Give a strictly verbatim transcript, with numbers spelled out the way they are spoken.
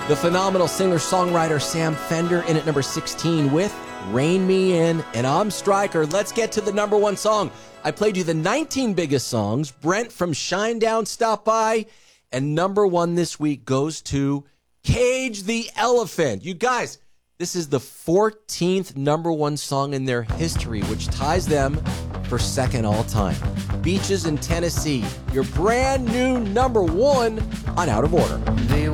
The phenomenal singer-songwriter Sam Fender in at number sixteen with Rein Me In. And I'm Stryker. Let's get to the number one song. I played you the nineteen biggest songs. Brent from Shinedown stopped by. And number one this week goes to Cage the Elephant. You guys, this is the fourteenth number one song in their history, which ties them for second all time. Beaches in Tennessee, your brand new number one on Out of Order. They